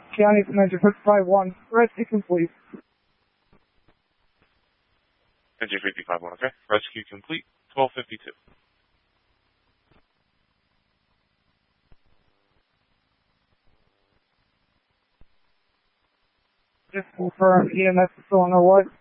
County Commander 551, rescue complete. Commander 551, okay. Rescue complete, 1252. Just confirm EMS is still on their way.